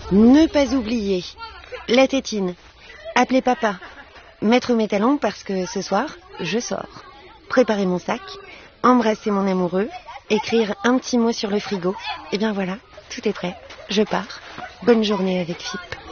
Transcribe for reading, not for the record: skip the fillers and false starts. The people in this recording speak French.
Ne pas oublier la tétine, appeler papa, mettre mes talons parce que ce soir, je sors. Préparer mon sac, embrasser mon amoureux, écrire un petit mot sur le frigo. Et bien voilà, tout est prêt. Je pars. Bonne journée avec Philippe.